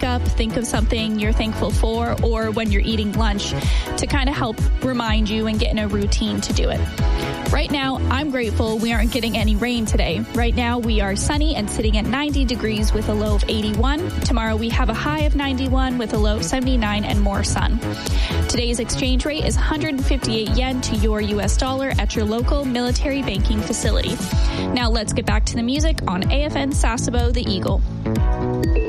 wake up, think of something you're thankful for, or when you're eating lunch to kind of help remind you and get in a routine to do it. Right now, I'm grateful we aren't getting any rain today. Right now, we are sunny and sitting at 90 degrees with a low of 81. Tomorrow, we have a high of 91 with a low of 79 and more sun. Today's exchange rate is 158 yen to your U.S. dollar at your local military banking facility. Now let's get back to the music on AFN Sasebo, the Eagle.